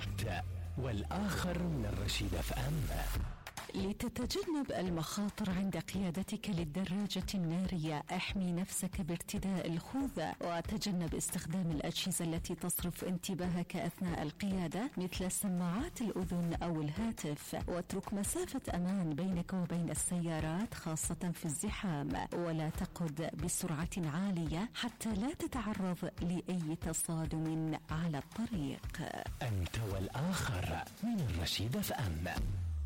أنت والآخر من الرشيد FM. لتتجنب المخاطر عند قيادتك للدراجة النارية، احمي نفسك بارتداء الخوذة وتجنب استخدام الأجهزة التي تصرف انتباهك أثناء القيادة مثل سماعات الأذن أو الهاتف، واترك مسافة أمان بينك وبين السيارات خاصة في الزحام، ولا تقود بسرعة عالية حتى لا تتعرض لأي تصادم على الطريق. أنت والآخر من الرشيد FM.